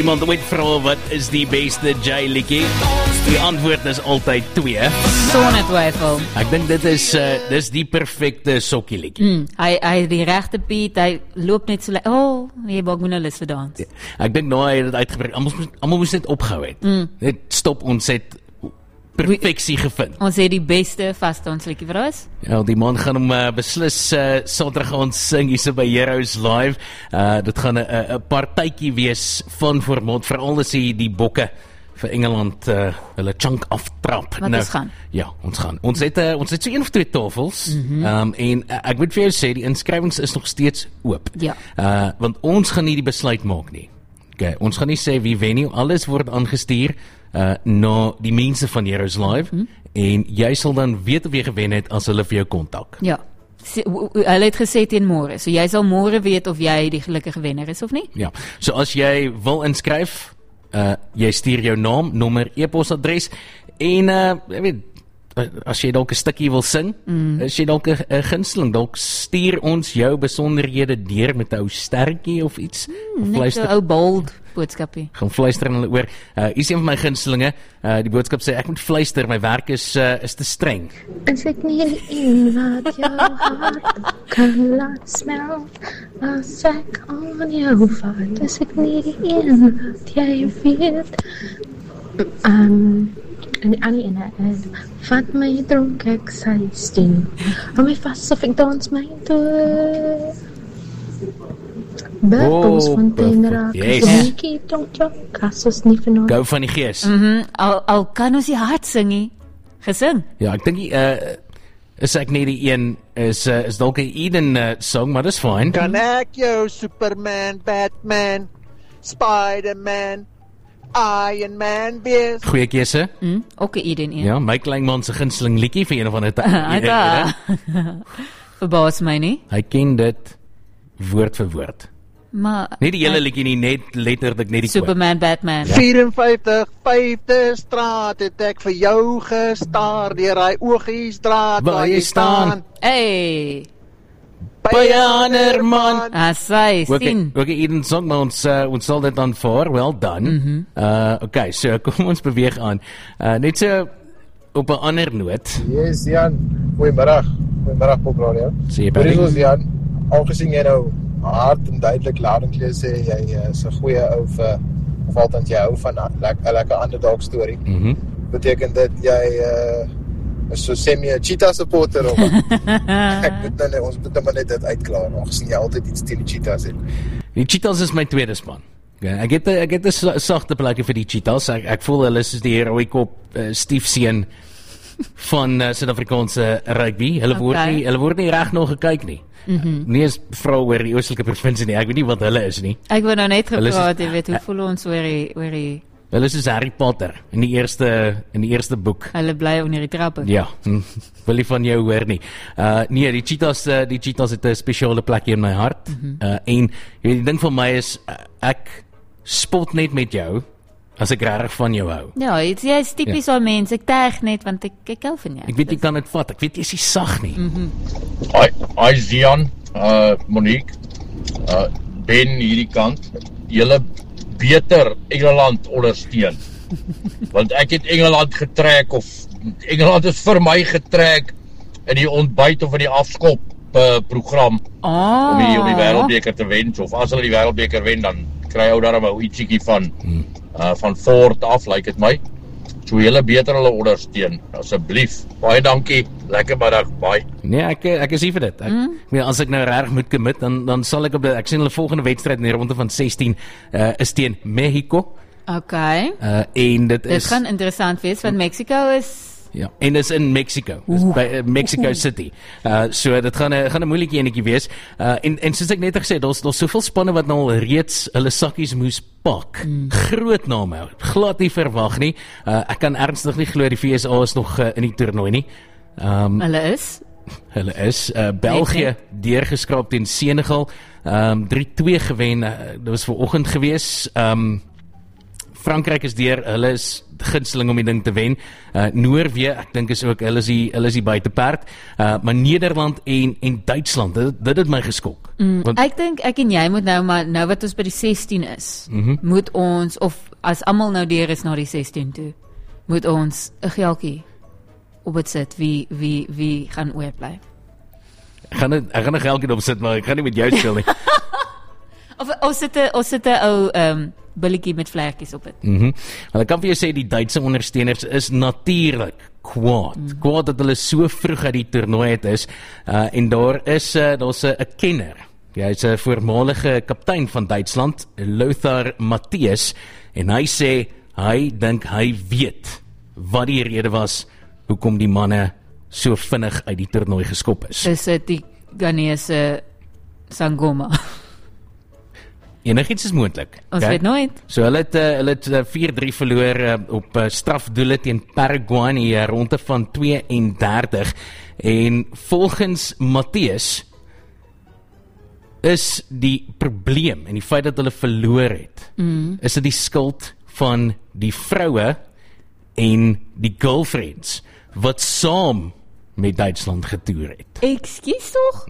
Iemand ooit vra wat is die beste J-liedjie? Die antwoord is altyd 2. Sonder twyfel. Ek dink dit is dis die perfekte sokkieliedjie. Hy die regte beat, hy loop net so nee, ek moet nou lus vir dans. Ja, ek dink nou hy het dit uitgebreek. Almal moes net opgehou het. Net stop, ons het perfeksie gevind. Ons het die beste vasdansliedjie vir ons. Ja, die man gaan hom beslis Saterdag ons sing hier by Heroes Live. Dit gaan 'n partytjie wees van formaat, veral as die bokke vir Engeland hulle chunk aftrap. Wat ons gaan? Ja, ons gaan. Ons het so 1 of 2 tafels. En ek moet vir jou sê, die inskrywings is nog steeds oop. Ja. Want ons gaan nie die besluit maak nie. Okay, ons gaan nie sê wie wen nie, alles word aangestuur na die mense van Heroes Live, en jy sal dan weet of jy gewen het as hulle vir jou kontak. Ja. Hulle het gesê teen môre, so jy sal môre weet of jy die gelukkige wenner is of nie. Ja, so as jy wil inskryf, jy stuur jou naam, nommer, e-posadres, en jy weet, as jy dalk 'n stukkie wil sing, as jy dalk 'n gunsteling, dalk stuur ons jou besonderhede deur met 'n ou sterretjie of iets. Net 'n ou bold boodskapie. Gaan fluister in hulle oor. Hier is een van my gunstelinge. Die boodskap sê, ek moet fluister, my werk is te streng. Is ek nie die een wat jou hart kan laat smel as ek aan jou vat? Is ek nie die een wat jy weet? En die ander ene is, vat my dronk ek 16, hou my vas of ek dans my toe. Bubbels van teenraak, Nikkie, dronk jou kassos nie van ons. Gou van die gees. Al kan ons die hart sing nie. Gesing. Ja, ek dink is ek nie die een, is dalk 'n Eden song, maar dis fine. Kan ek jou Superman, Batman, Spider-Man, Iron Man wees? Goeie keuse. Ook 'n Eden een. Ja, my kleinman se gunsteling liedjie vir een of ander tyd. Verbaas my nie. Hy ken dit woord vir woord. Maar Nie die hele liedjie nie, net letterlik net die Superman, Batman. 54, 5de straat het ek vir jou gestaar, deur hy oogies draad waar jy staan. Hey, by 'n ander man. Asai, sien. Okay, Eden song, maar ons sal dit aanvaar, well done. Okay, so kom ons beweeg aan. Net so op 'n ander noot. Yes, Jan, goeiemiddag. Goeiemiddag, Pop Radio. Sê jy baie. Dis Jan, aangesien jy nou hard en duidelik laat en kleer sê, jy is 'n goeie ou vir, of altyd jy hou van 'n lekker underdog story. Beteken dit jy is so semi-cheetah supporter of ons moet maar net dit uitklaar, aangesien jy altyd iets teen die cheetahs het. Die cheetahs is my tweede span. Ek het 'n sagte plekkie vir die cheetahs. Ek voel hulle is die heroïkop stiefseun van Suid-Afrikaanse rugby. Hulle word nie reg nog gekyk nie. Nie eens vrou oor die oostelike provinsie nie. Ek weet nie wat hulle is nie. Ek wou nou net gepraat, jy weet, hoe voel ons oor die Hulle is Harry Potter in die eerste boek. Hulle bly onder die trappe. Ja, wil nie van jou hoor nie. Nee, die cheetahs het 'n spesiale plekjie in my hart. En die ding van my is, ek spot net met jou as ek regtig van jou hou. Ja, jy is tipies so mens, ek terg net want ek hou van jou. Ek weet jy kan dit vat, ek weet jy is nie sag nie. Hi Zian, Monique, Ben hierdie kant, julle beter Engeland ondersteun. Want ek het Engeland getrek, of Engeland is vir my getrek in die ontbyt of in die afskop program om die wêreldbeker te wen, of as hulle die wêreldbeker wen, dan kry ou daar 'n ietsiekie van Ford af, lyk dit my. So julle beter hulle ondersteun, asseblief. Baie dankie, lekker middag, bye. Nee, ek is hier vir dit. As ek nou reg moet commit, dan sal ek sien hulle volgende wedstryd in die ronde van 16 is teen Mexico. Okay. En dit gaan interessant wees, want Mexico is... Ja, en dis in Mexico, by Mexico City. So dit gaan 'n moeilike enetjie wees. En soos ek net gesê, daar's soveel spanne wat nou al reeds hulle sakkies moes pak. Groot name, glad nie verwag nie. Ek kan ernstig nie glo die VSA is nog in die toernooi nie. Hulle is België deurgeskraap teen Senegal, 3-2 gewen. Dit was vanoggend gewees. Frankryk is deur, hulle is gunsteling om die ding te wen. Noorwe, ek dink is ook, hulle is die buiteperd. Maar Nederland en Duitsland, dit het my geskok. Want, Ek dink ek en jy moet nou wat ons by die 16 is, moet ons, of as almal nou deur is na die 16 toe, moet ons 'n geldjie op het sit, wie gaan oorbly. ek gaan 'n geldjie opsit, maar ek gaan nie met jou speel nie. Of ons sit 'n ou billetjie met vlekkies op dit. Want ek kan vir jou sê, die Duitse ondersteuners is natuurlik kwaad. Kwaad dat hulle so vroeg uit die toernooi het is. En daar's 'n kenner. Ja, hy's 'n voormalige kaptein van Duitsland, Lothar Matthäus, en hy sê, hy dink hy weet wat die rede was, hoekom die manne so vinnig uit die toernooi geskop is. Is dit die Ghanese Sangoma? Enigiets is moontlik. Ons weet nooit. So hulle het 4-3 verloor op strafdoele teen Paraguay in die ronde van 32, en volgens Matthäus is die probleem en die feit dat hulle verloor het, is dit die skuld van die vroue en die girlfriends wat saam met Duitsland getoer het. Ekskuus tog?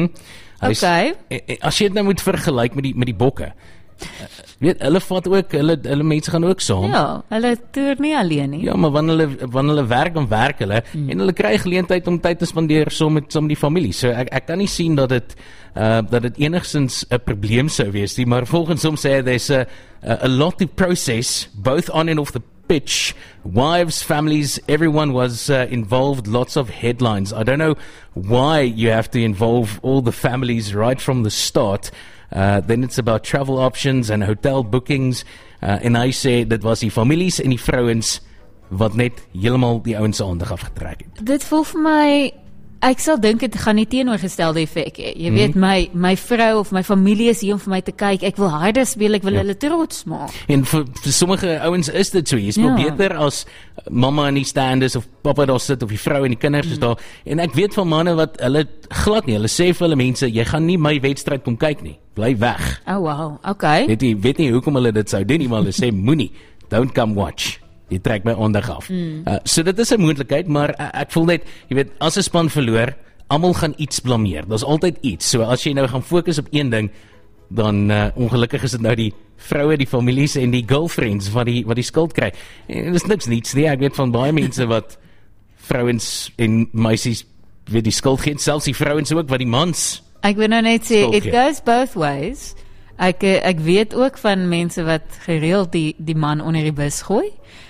Okay. As jy dit nou moet vergelyk met die bokke, weet, hulle vat ook, hulle mense gaan ook saam. Ja, hulle toer nie alleen nie. Ja, maar wanneer hulle werk, dan werk hulle, en hulle kry geleentheid om tyd te spandeer saam met die familie. So ek kan nie sien dat dit enigstens 'n probleem sou wees nie, maar volgens hom sê there's a lot to process, both on and off the pitch. Wives, families, everyone was involved, lots of headlines. I don't know why you have to involve all the families right from the start. Then it's about travel options and hotel bookings. En hy sê, dit was die families en die vrouens wat net heeltemal die ouens se aandag afgetrek het. Dit voel vir my, ek sal dink dit gaan nie teenoorgestelde effek hê. Jy weet, my vrou of my familie is hier om vir my te kyk. Ek wil harde speel, ek wil hulle trots maak. En vir sommige ouens is dit so. Jy speel beter as mamma in die stand is of papa daar sit of die vrou en die kinders is daar. En ek weet van manne wat hulle glad nie, hulle sê vir hulle mense, jy gaan nie my wedstryd kom kyk nie. Bly weg. Oh wow, okay. Weet nie hoekom hulle dit sou doen nie, maar hulle sê moenie, don't come watch. Jy trek my aandag af. So dit is 'n moontlikheid, maar ek voel net, jy weet, as 'n span verloor, almal gaan iets blameer. Daar's altyd iets. So as jy nou gaan fokus op een ding, dan ongelukkig is dit nou die vroue, die families en die girlfriends wat die skuld kry. En dit is niks nie. Ek weet van baie mense wat vrouens en meisies weet die skuld gee, selfs die vrouens ook wat die mans. Ek wil nou net sê, it goes both ways. Ek weet ook van mense wat gereeld die man onder die bus gooi.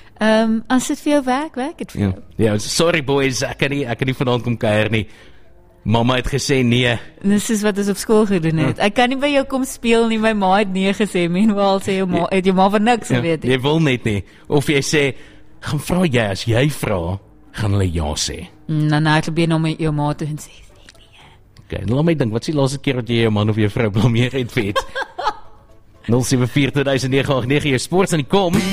As dit vir jou werk het vir jou. Ja, sorry boys, ek kan nie vanaand kom kuier nie. Mamma het gesê nee. Dis is wat ons op skool gedoen het. Ek kan nie by jou kom speel nie, my ma het nee gesê. Meanwhile sê jou ma, het jou ma van niks geweet. Jy wil net nie. Of jy sê, gaan vra jy, as jy vra, gaan hulle ja sê. Dan hardloop jy nou met jou ma toe en sê, okay, laat my dink, wat is die laaste keer wat jy jou man of jou vrou blameer het vir iets? 074 2009 jou sports aan die kom.